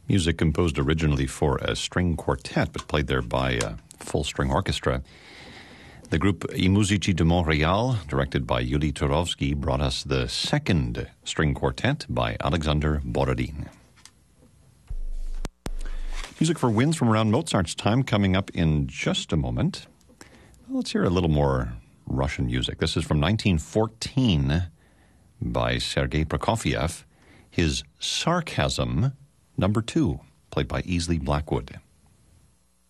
Music composed originally for a string quartet, but played there by a full string orchestra. The group I Musici di Montréal, directed by Yuli Turovsky, brought us the second string quartet by Alexander Borodin. Music for winds from around Mozart's time coming up in just a moment. Let's hear a little more Russian music. This is from 1914 by Sergei Prokofiev. His Sarcasm, number 2, played by Easley Blackwood.